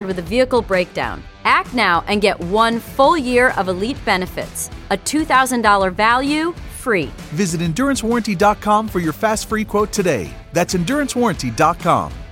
with a vehicle breakdown. Act now and get 1 full year of Elite benefits. A $2,000 value, free. Visit EnduranceWarranty.com for your fast free quote today. That's EnduranceWarranty.com.